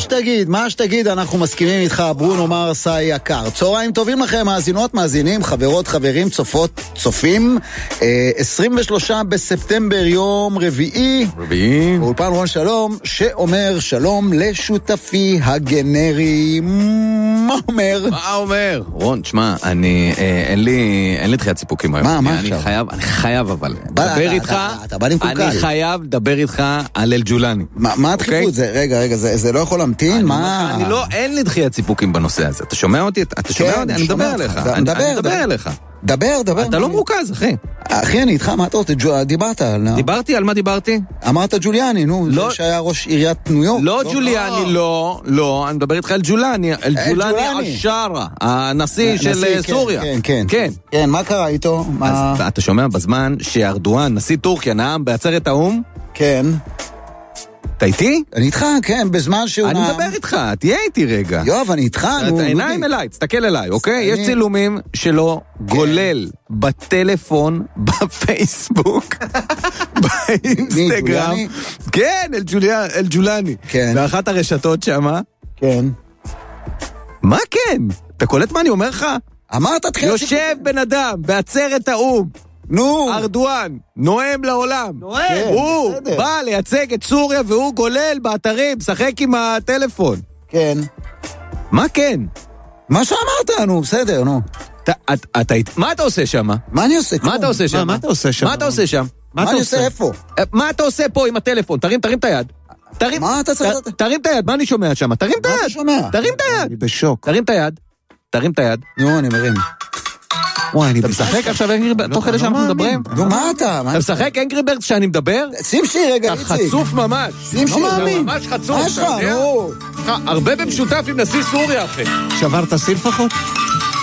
מה שתגיד, אנחנו מסכימים איתך, ברונו מרס היקר. צהריים טובים לכם, מאזינות, מאזינים, חברות, חברים, צופות, צופים. 23 בספטמבר, יום רביעי. אולפן רון שלום, שאומר שלום לשותפי הגנרי. מה אומר? מה אומר? רון, תשמע, אין לי דחיית סיפוקים היום. מה עכשיו? אני חייב אבל. דבר איתך, אתה בא למקוקל. אני חייב לדבר איתך על אל-ג'ולני. מה הדחיפות? רגע, זה לא יכול להמתין? אין לי דחיית סיפוקים בנושא הזה. אתה שומע אותי? אני מדבר עליך. דבר. אתה לא מרוכז, אחי. אחי, אני איתך, מה אתה רוצה? דיברת על... דיברתי? על מה דיברתי? אמרת ג'וליאני, נו, זה שהיה ראש עיריית ניו יורק. לא ג'וליאני, לא, אני מדבר איתך על ג'ולני, אל-שרה, הנשיא של סוריה. כן, מה קרה איתו? אתה שומע, בזמן שארדואן, נשיא טורקיה, נאם בעצרת האום? כן. אתה איתי? אני איתך, כן, בזמן שהוא אני מדבר איתך, תהיה איתי רגע. יואב, אני איתך, נו. עיניים אליי, תסתכל אליי, אוקיי? יש צילומים שלו גולל בטלפון, בפייסבוק, באינסטגרם. כן, אל-ג'ולני. ואחת הרשתות שמה. כן. מה כן? אתה קולט מה אני אומר לך? אמרת תחילה... יושב בן אדם בעצרת האום. נו. ארדואן, נואם לעולם. הוא בא לייצג את סוריה והוא גולל באתרים, שחק עם הטלפון. כן. מה כן? מה שאמרת, נו, בסדר, נו. מה אתה עושה שם? מה אני עושה? מה אתה עושה שם? מה אתה עושה שם? מה אתה עושה שם? מה אני עושה איפה? מה אתה עושה פה עם הטלפון? תרים את היד. מה אתה צריך? תרים את היד, מה אני שומע שם? תרים את היד. מה אתה שומע? תרים את היד. אני בשוק. תרים את היד. נו, אני מרים. אתה משחק עכשיו תוך כדי שאנחנו מדברים? נו, מה אתה? אתה משחק אנגרי בירדס שאני מדבר? שים שיר רגע, איציק. אתה חצוף ממש. שים שיר. לא מאמין. ממש חצוף. מה שלך, נו? הרבה במשותף עם נשיא סוריה, אחי. שברת סיר לפחות?